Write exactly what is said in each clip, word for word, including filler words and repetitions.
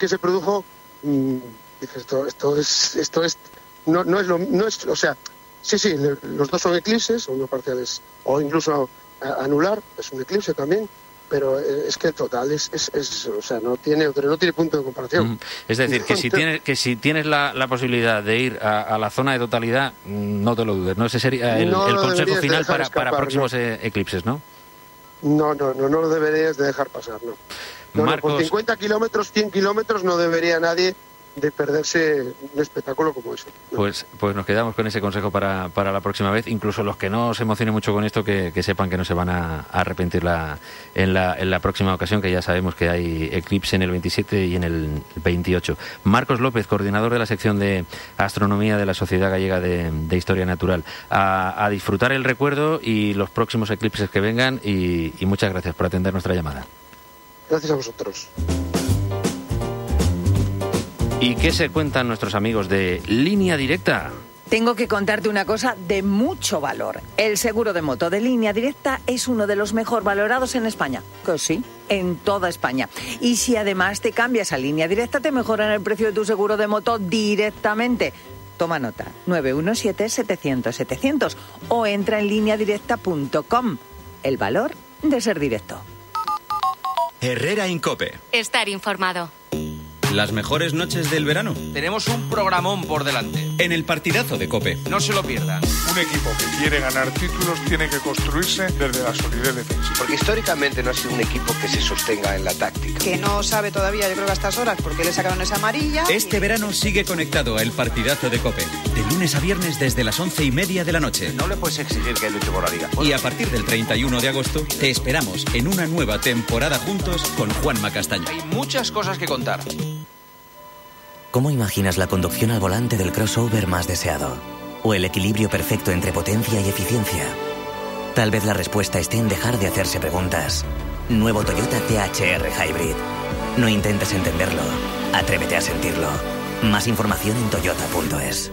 que se produjo, mmm, dices, esto, esto es, esto es, no, no es lo, no es, o sea, sí, sí, le, los dos son eclipses, uno parciales, o incluso a, anular, es un eclipse también, pero es que el total es, es, es o sea, no tiene, no tiene punto de comparación. Mm, es decir, que si tienes, que si tienes la, la posibilidad de ir a, a la zona de totalidad, no te lo dudes, ¿no? Ese sería el, no el consejo final para, escapar, para próximos no. eclipses, ¿no? No, no, no, no lo deberías de dejar pasar, no. No, Marcos... no, por cincuenta kilómetros, cien kilómetros no debería nadie de perderse un espectáculo como ese. ¿No? Pues, pues nos quedamos con ese consejo para, para la próxima vez. Incluso los que no se emocionen mucho con esto, que, que sepan que no se van a, a arrepentir la, en, la, en la próxima ocasión, que ya sabemos que hay eclipse en el veintisiete y en el veintiocho. Marcos López, coordinador de la sección de astronomía de la Sociedad Gallega de, de Historia Natural. A, a disfrutar el recuerdo y los próximos eclipses que vengan, y, y muchas gracias por atender nuestra llamada. Gracias a vosotros. ¿Y qué se cuentan nuestros amigos de Línea Directa? Tengo que contarte una cosa de mucho valor. El seguro de moto de Línea Directa es uno de los mejor valorados en España. Que sí, en toda España. Y si además te cambias a Línea Directa, te mejoran el precio de tu seguro de moto directamente. Toma nota, nueve uno siete, setecientos, setecientos o entra en línea directa punto com. El valor de ser directo. Herrera en COPE. Estar informado. Las mejores noches del verano. Tenemos un programón por delante. En el partidazo de COPE. No se lo pierdan. Un equipo que quiere ganar títulos tiene que construirse desde la solidez defensiva. Porque históricamente no ha sido un equipo que se sostenga en la táctica. Que no sabe todavía, yo creo que a estas horas, porque le sacaron esa amarilla. Este verano sigue conectado a el partidazo de COPE. De lunes a viernes desde las once y media de la noche. No le puedes exigir que luche por la liga. Y a partir del treinta y uno de agosto te esperamos en una nueva temporada juntos con Juanma Castaño. Hay muchas cosas que contar. ¿Cómo imaginas la conducción al volante del crossover más deseado? ¿O el equilibrio perfecto entre potencia y eficiencia? Tal vez la respuesta esté en dejar de hacerse preguntas. Nuevo Toyota T H R Hybrid. No intentes entenderlo. Atrévete a sentirlo. Más información en toyota punto es.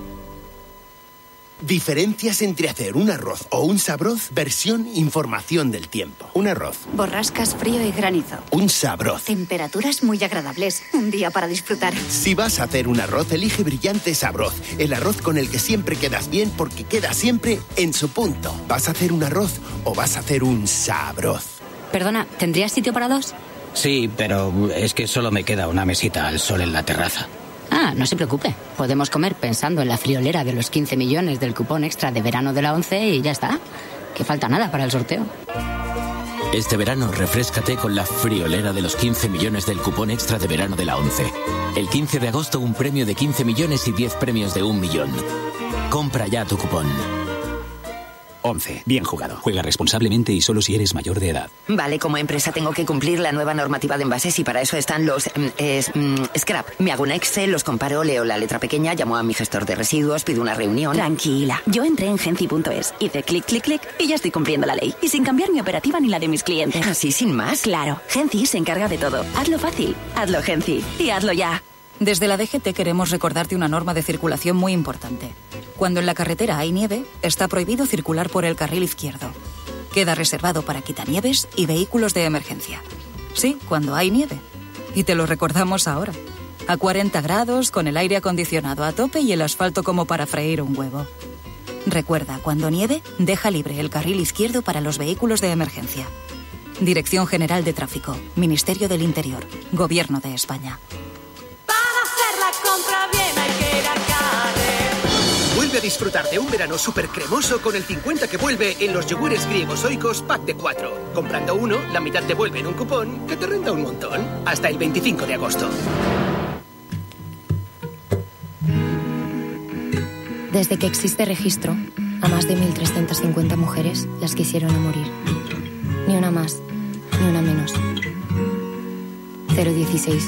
Diferencias entre hacer un arroz o un sabroz, versión información del tiempo. Un arroz. Borrascas, frío y granizo. Un sabroz. Temperaturas muy agradables. Un día para disfrutar. Si vas a hacer un arroz, elige Brillante Sabroz. El arroz con el que siempre quedas bien porque queda siempre en su punto. ¿Vas a hacer un arroz o vas a hacer un sabroz? Perdona, ¿tendrías sitio para dos? Sí, pero es que solo me queda una mesita al sol en la terraza. Ah, no se preocupe. Podemos comer pensando en la friolera de los quince millones del cupón extra de verano de la ONCE y ya está. Que falta nada para el sorteo. Este verano refréscate con la friolera de los quince millones del cupón extra de verano de la ONCE. El quince de agosto un premio de quince millones y diez premios de un millón. Compra ya tu cupón. once. Bien jugado. Juega responsablemente y solo si eres mayor de edad. Vale, como empresa tengo que cumplir la nueva normativa de envases y para eso están los eh, eh, scrap. Me hago un Excel, los comparo, leo la letra pequeña, llamo a mi gestor de residuos, pido una reunión. Tranquila, yo entré en genci punto es, hice clic, clic, clic y ya estoy cumpliendo la ley. Y sin cambiar mi operativa ni la de mis clientes. ¿Así sin más? Claro, Genci se encarga de todo. Hazlo fácil, hazlo Genci y hazlo ya. Desde la D G T queremos recordarte una norma de circulación muy importante. Cuando en la carretera hay nieve, está prohibido circular por el carril izquierdo. Queda reservado para quitanieves y vehículos de emergencia. Sí, cuando hay nieve. Y te lo recordamos ahora. A cuarenta grados, con el aire acondicionado a tope y el asfalto como para freír un huevo. Recuerda, cuando nieve, deja libre el carril izquierdo para los vehículos de emergencia. Dirección General de Tráfico, Ministerio del Interior, Gobierno de España. Compra bien, hay que ir a Carrer. Vuelve a disfrutar de un verano súper cremoso con el cincuenta que vuelve en los yogures griegos Oikos pack de cuatro. Comprando uno, la mitad te vuelve en un cupón que te renta un montón. Hasta el veinticinco de agosto. Desde que existe registro, a más de mil trescientas cincuenta mujeres las quisieron a morir. Ni una más, ni una menos. cero dieciséis.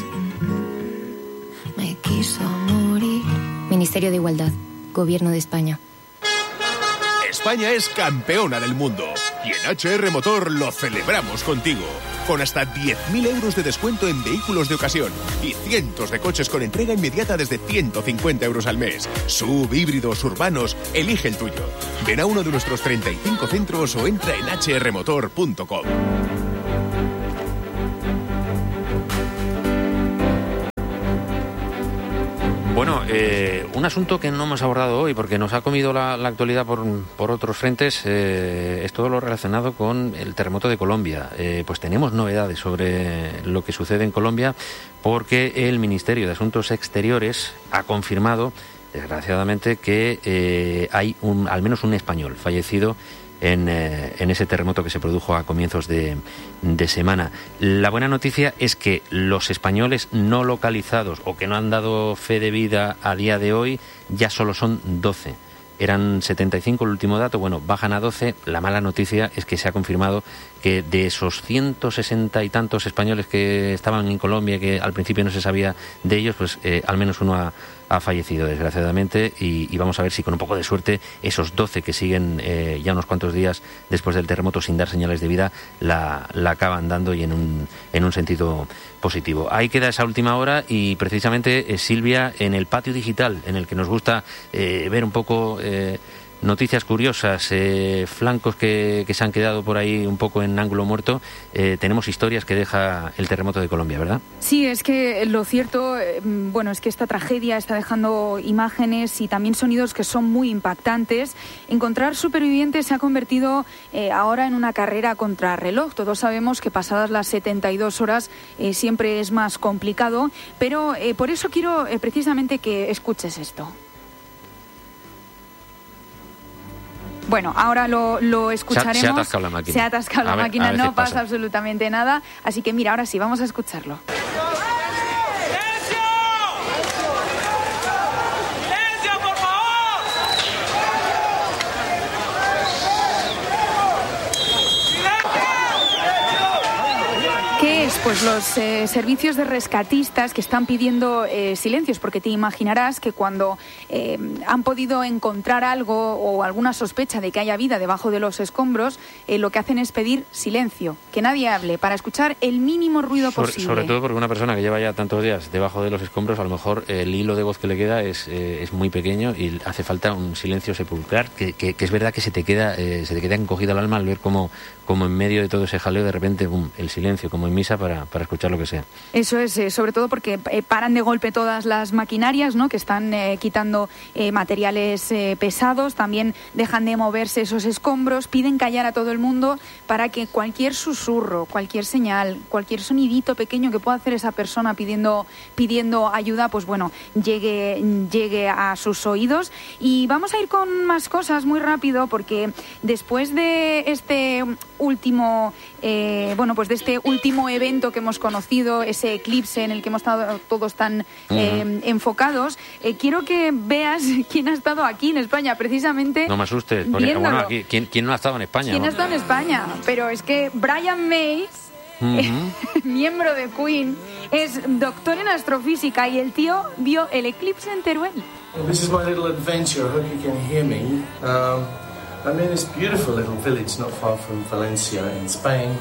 Me quiso morir. Ministerio de Igualdad, Gobierno de España. España es campeona del mundo y en H R Motor lo celebramos contigo. Con hasta diez mil euros de descuento en vehículos de ocasión y cientos de coches con entrega inmediata desde ciento cincuenta euros al mes. Sub, híbridos, urbanos, elige el tuyo. Ven a uno de nuestros treinta y cinco centros o entra en h r motor punto com. Bueno, eh, un asunto que no hemos abordado hoy porque nos ha comido la, la actualidad por, por otros frentes eh, es todo lo relacionado con el terremoto de Colombia. Eh, pues tenemos novedades sobre lo que sucede en Colombia porque el Ministerio de Asuntos Exteriores ha confirmado, desgraciadamente, que eh, hay un, al menos un español fallecido En, eh, en ese terremoto que se produjo a comienzos de, de semana. La buena noticia es que los españoles no localizados o que no han dado fe de vida a día de hoy ya solo son doce. Eran setenta y cinco el último dato, bueno, bajan a doce. La mala noticia es que se ha confirmado que de esos ciento sesenta y tantos españoles que estaban en Colombia, que al principio no se sabía de ellos, pues eh, al menos uno ha, ha fallecido, desgraciadamente, y, y vamos a ver si con un poco de suerte esos doce que siguen eh, ya unos cuantos días después del terremoto sin dar señales de vida la, la acaban dando y en un, en un sentido positivo. Ahí queda esa última hora y precisamente eh, Silvia, en el patio digital, en el que nos gusta eh, ver un poco eh, noticias curiosas, eh, flancos que, que se han quedado por ahí un poco en ángulo muerto, eh, tenemos historias que deja el terremoto de Colombia, ¿verdad? Sí, es que lo cierto, eh, bueno, es que esta tragedia está dejando imágenes y también sonidos que son muy impactantes. Encontrar supervivientes se ha convertido eh, ahora en una carrera contra reloj. Todos sabemos que pasadas las setenta y dos horas eh, siempre es más complicado, pero eh, por eso quiero eh, precisamente que escuches esto. Bueno, ahora lo, lo escucharemos. Se ha, se ha atascado la máquina. Se ha atascado la ver, máquina, no pasa. pasa absolutamente nada. Así que mira, ahora sí, vamos a escucharlo. ¿Qué es? Pues los eh, servicios de rescatistas que están pidiendo eh, silencios, porque te imaginarás que cuando eh, han podido encontrar algo o alguna sospecha de que haya vida debajo de los escombros, eh, lo que hacen es pedir silencio, que nadie hable, para escuchar el mínimo ruido sobre, posible. Sobre todo porque una persona que lleva ya tantos días debajo de los escombros, a lo mejor el hilo de voz que le queda es, eh, es muy pequeño y hace falta un silencio sepulcral, que, que, que es verdad que se te queda eh, se te queda encogida el alma al ver cómo, cómo en medio de todo ese jaleo de repente boom, el silencio, como en misa, para, para escuchar lo que sea. Eso es, eh, sobre todo porque eh, paran de golpe todas las maquinarias, ¿no?, que están eh, quitando eh, materiales eh, pesados, también dejan de moverse esos escombros, piden callar a todo el mundo para que cualquier susurro, cualquier señal, cualquier sonidito pequeño que pueda hacer esa persona pidiendo, pidiendo ayuda, pues bueno, llegue, llegue a sus oídos. Y vamos a ir con más cosas muy rápido, porque después de este último, eh, bueno, pues de este último evento que hemos conocido, ese eclipse en el que hemos estado todos tan eh, uh-huh. enfocados, eh, quiero que veas quién ha estado aquí en España, precisamente. No me asustes, porque, bueno, aquí, ¿quién, ¿quién no ha estado en España? ¿Quién ¿no? ha estado en España? Pero es que Brian May, uh-huh. eh, miembro de Queen, es doctor en astrofísica y el tío vio el eclipse en Teruel. Well, this is my little adventure. I hope you can hear me. Um, I'm in this beautiful little village not far from Valencia in Spain.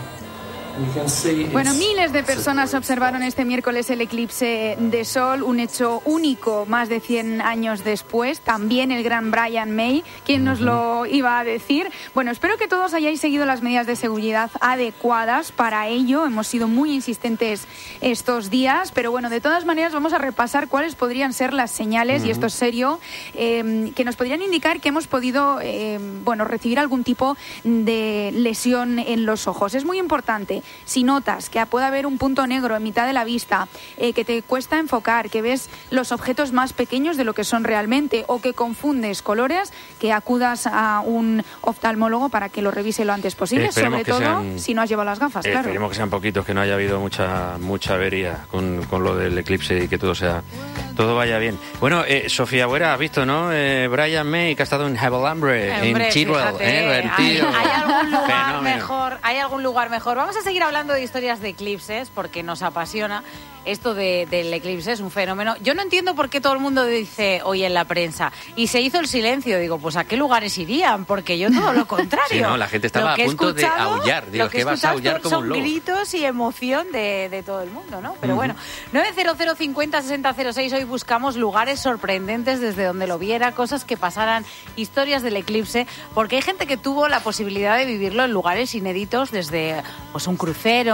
Bueno, miles de personas observaron este miércoles el eclipse de sol, un hecho único más de cien años después. También el gran Brian May, quien nos lo iba a decir. Bueno, espero que todos hayáis seguido las medidas de seguridad adecuadas para ello. Hemos sido muy insistentes estos días, pero bueno, de todas maneras vamos a repasar cuáles podrían ser las señales, uh-huh. y esto es serio, eh, que nos podrían indicar que hemos podido eh, bueno, recibir algún tipo de lesión en los ojos. Es muy importante. Si notas que puede haber un punto negro en mitad de la vista, eh, que te cuesta enfocar, que ves los objetos más pequeños de lo que son realmente, o que confundes colores, que acudas a un oftalmólogo para que lo revise lo antes posible. Esperemos sobre todo sean, si no has llevado las gafas, eh, claro. Esperemos que sean poquitos, que no haya habido mucha mucha avería con, con lo del eclipse y que todo sea todo vaya bien. Bueno, eh, Sofía Buera, has visto, ¿no? Eh, Brian May, que ha estado en Havelambre, en Chilwell, eh, el tío. Hay, hay algún lugar Fenómeno. mejor, hay algún lugar mejor. Vamos a seguir hablando de historias de eclipses porque nos apasiona esto de, del eclipse, es un fenómeno. Yo no entiendo por qué todo el mundo dice hoy en la prensa y se hizo el silencio. Digo, pues ¿a qué lugares irían? Porque yo todo lo contrario. Sí, no, la gente estaba a punto de aullar. Digo, ¿qué vas a aullar como un lobo? Son gritos y emoción de, de todo el mundo, ¿no? Pero uh-huh. bueno, nueve cero cero cincuenta sesenta cero seis, hoy buscamos lugares sorprendentes desde donde lo viera, cosas que pasaran, historias del eclipse, porque hay gente que tuvo la posibilidad de vivirlo en lugares inéditos, desde pues un crucero,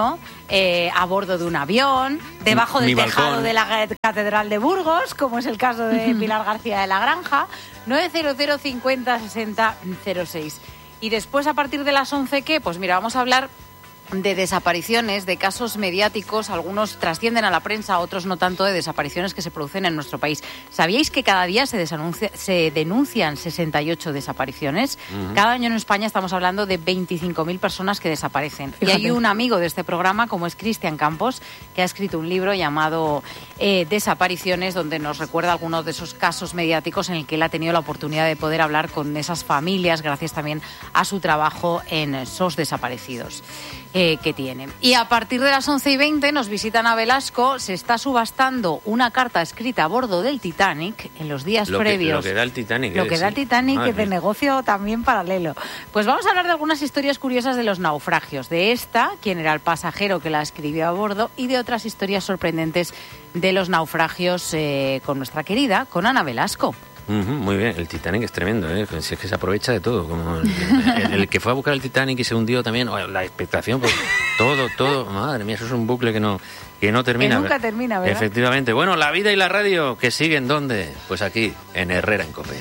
eh, a bordo de un avión, debajo del tejado balcón de la Catedral de Burgos, como es el caso de Pilar García de la Granja. nueve cero cero cincuenta sesenta cero seis. Y después, a partir de las once, ¿qué? Pues mira, vamos a hablar de desapariciones, de casos mediáticos. Algunos trascienden a la prensa, otros no tanto, de desapariciones que se producen en nuestro país. ¿Sabíais que cada día se, desanuncia, se denuncian sesenta y ocho desapariciones? Uh-huh. Cada año en España estamos hablando de veinticinco mil personas que desaparecen. Fíjate. Y hay un amigo de este programa, como es Cristian Campos, que ha escrito un libro llamado eh, Desapariciones, donde nos recuerda algunos de esos casos mediáticos en el que él ha tenido la oportunidad de poder hablar con esas familias, gracias también a su trabajo en S O S Desaparecidos. Eh, que tiene. Y a partir de las once y veinte nos visitan a Velasco. Se está subastando una carta escrita a bordo del Titanic en los días lo previos. Que, lo que da el Titanic. Lo ¿eh? que da el Titanic, Madre es de mía. negocio también paralelo. Pues vamos a hablar de algunas historias curiosas de los naufragios. De esta, quién era el pasajero que la escribió a bordo, y de otras historias sorprendentes de los naufragios eh, con nuestra querida, con Ana Velasco. Uh-huh, muy bien, el Titanic es tremendo, ¿eh? Si es que se aprovecha de todo, como el, el, el que fue a buscar el Titanic y se hundió también, oh, la expectación, pues, todo, todo, madre mía, eso es un bucle que no, que no termina. Que nunca termina, ¿verdad? Efectivamente. Bueno, la vida y la radio, que siguen, ¿dónde? Pues aquí, en Herrera en Cope.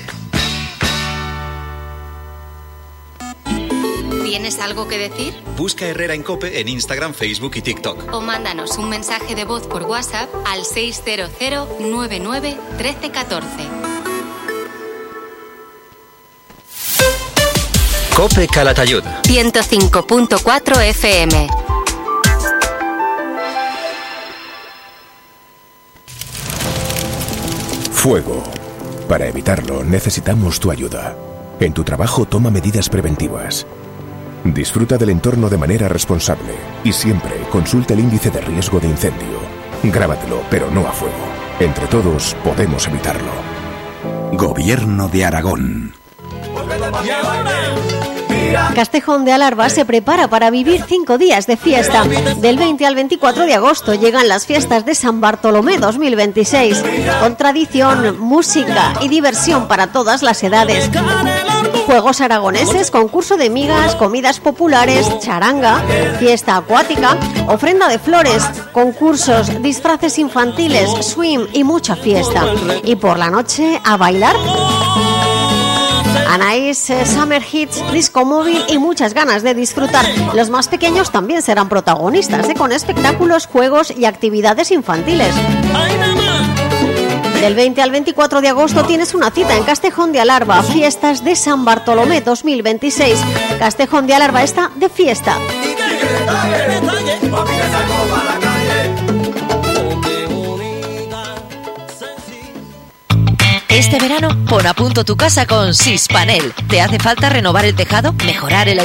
¿Tienes algo que decir? Busca Herrera en Cope en Instagram, Facebook y TikTok. O mándanos un mensaje de voz por WhatsApp al seis cero cero nueve nueve uno tres uno cuatro. Cope Calatayud. ciento cinco punto cuatro F M. Fuego. Para evitarlo necesitamos tu ayuda. En tu trabajo toma medidas preventivas. Disfruta del entorno de manera responsable y siempre consulta el índice de riesgo de incendio. Grábatelo, pero no a fuego. Entre todos podemos evitarlo. Gobierno de Aragón. Castejón de Alarba se prepara para vivir cinco días de fiesta. Del veinte al veinticuatro de agosto llegan las fiestas de San Bartolomé dos mil veintiséis, con tradición, música y diversión para todas las edades. Juegos aragoneses, concurso de migas, comidas populares, charanga, fiesta acuática, ofrenda de flores, concursos, disfraces infantiles, swing y mucha fiesta. Y por la noche, a bailar. Anaís, eh, Summer Hits, disco móvil y muchas ganas de disfrutar. Los más pequeños también serán protagonistas, ¿eh? Con espectáculos, juegos y actividades infantiles. Del veinte al veinticuatro de agosto tienes una cita en Castejón de Alarba, fiestas de San Bartolomé dos mil veintiséis. Castejón de Alarba está de fiesta. Este verano, pon a punto tu casa con Sispanel. ¿Te hace falta renovar el tejado, mejorar el